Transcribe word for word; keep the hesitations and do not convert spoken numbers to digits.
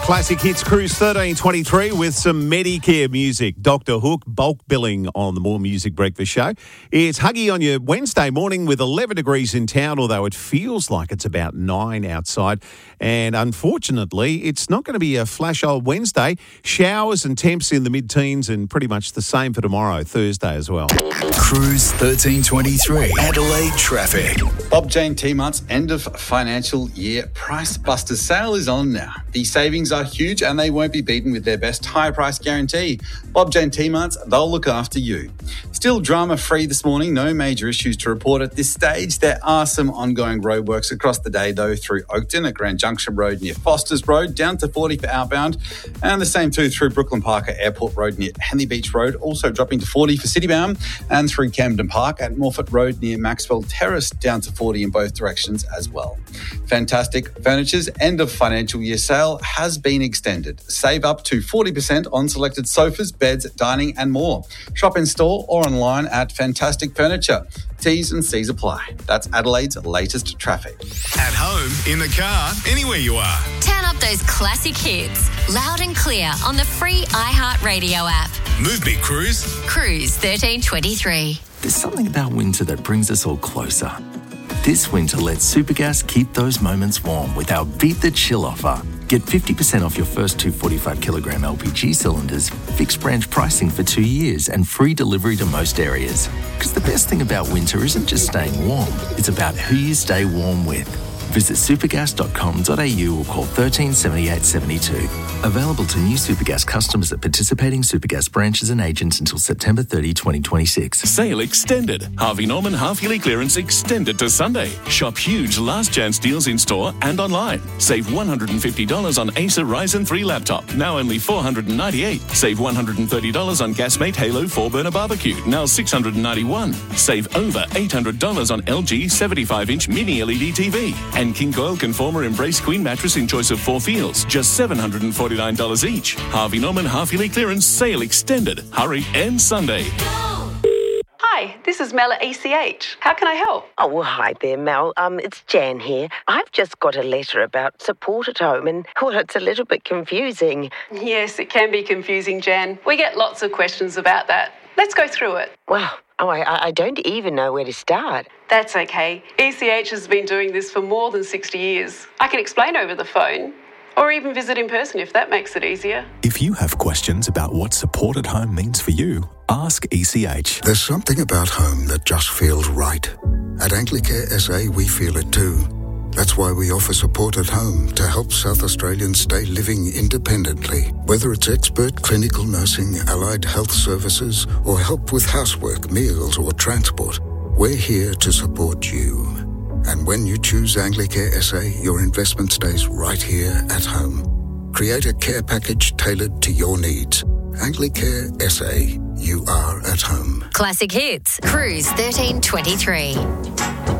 Classic Hits Cruise thirteen twenty-three with some Medicare music. Doctor Hook, bulk billing on the More Music Breakfast Show. It's Huggy on your Wednesday morning with eleven degrees in town, although it feels like it's about nine outside. And unfortunately, it's not going to be a flash old Wednesday. Showers and temps in the mid-teens and pretty much the same for tomorrow, Thursday as well. Cruise thirteen twenty-three, Adelaide traffic. Bob Jane T-Mart's end of financial year Price Buster sale is on now. The savings are huge and they won't be beaten with their best high price guarantee. Bob Jane T-Mart's, they'll look after you. Still drama-free this morning, no major issues to report at this stage. There are some ongoing roadworks across the day though through Oakton at Grand Junction Road near Foster's Road, down to forty for outbound, and the same too through Brooklyn Park at Airport Road near Henley Beach Road, also dropping to forty for citybound, and through Camden Park at Morford Road near Maxwell Terrace, down to forty in both directions as well. Fantastic Furniture's end of financial year sale has been extended. Save up to forty percent on selected sofas, beds, dining and more. Shop in store or online at Fantastic Furniture. T's and C's apply. That's Adelaide's latest traffic. At home, in the car, anywhere you are. Turn up those classic hits, loud and clear on the free iHeartRadio app. Move me, Cruise. Cruise thirteen twenty-three. There's something about winter that brings us all closer. This winter, let Supergas keep those moments warm with our Beat the Chill offer. Get fifty percent off your first two forty-five kilogram L P G cylinders, fixed branch pricing for two years and free delivery to most areas. Because the best thing about winter isn't just staying warm, it's about who you stay warm with. Visit supergas dot com dot a u or call one three seven eight seven two. Available to new Supergas customers at participating Supergas branches and agents until September thirtieth, twenty twenty-six. Sale extended. Harvey Norman half-yearly clearance extended to Sunday. Shop huge last chance deals in store and online. Save one hundred fifty dollars on Acer Ryzen three laptop, now only four hundred ninety-eight dollars. Save one hundred thirty dollars on Gasmate Halo four burner barbecue, now six hundred ninety-one dollars. Save over eight hundred dollars on L G seventy-five inch mini L E D T V. And King Coil Conformer Embrace Queen mattress in choice of four feels, just seven hundred forty-nine dollars each. Harvey Norman half-yearly clearance sale extended. Hurry, end Sunday. Hi, this is Mel at E C H. How can I help? Oh, well, hi there, Mel. Um, it's Jan here. I've just got a letter about support at home and, well, it's a little bit confusing. Yes, it can be confusing, Jan. We get lots of questions about that. Let's go through it. Well, oh, I, I don't even know where to start. That's okay. E C H has been doing this for more than sixty years. I can explain over the phone, or even visit in person if that makes it easier. If you have questions about what support at home means for you, ask E C H. There's something about home that just feels right. At Anglicare S A, we feel it too. That's why we offer support at home to help South Australians stay living independently. Whether it's expert clinical nursing, allied health services, or help with housework, meals, or transport, we're here to support you. And when you choose Anglicare S A, your investment stays right here at home. Create a care package tailored to your needs. Anglicare S A, you are at home. Classic Hits, Cruise thirteen twenty-three.